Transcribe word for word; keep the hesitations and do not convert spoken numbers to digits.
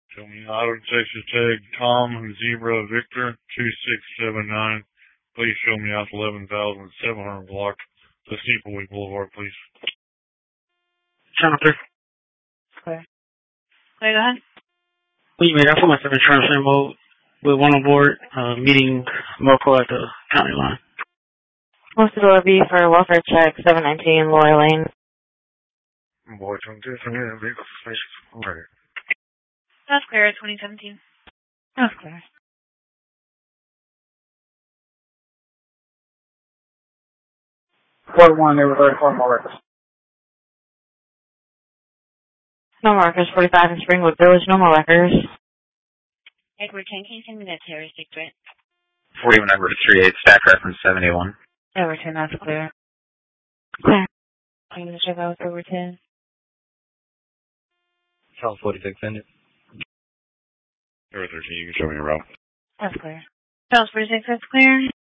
Show me auto Texas tag Tom Zebra Victor two six seven nine. Please show me out eleven thousand seven hundred block to Steepleweed Boulevard, please. Senator. Clear. Clear, go ahead. We made out for myself in transfer mode with one on board, uh, meeting Moco at the county line. What's the door B for welfare check seven nineteen Laura Lane? Boy, don't do something in the vehicle station. Alright. That's clear, twenty seventeen. That's clear. Four one, they were thirty-four more records. No markers, forty-five in Springwood Village, no more records. Edward ten, can you send me that terrorist threat? forty-one number three eight, stack reference seventy-one. Edward ten, that's clear. Clear. I'm going to check out with Edward ten. Charles forty-six, send it. Edward thirteen, you can show me around. That's clear. Charles forty-six, that's clear.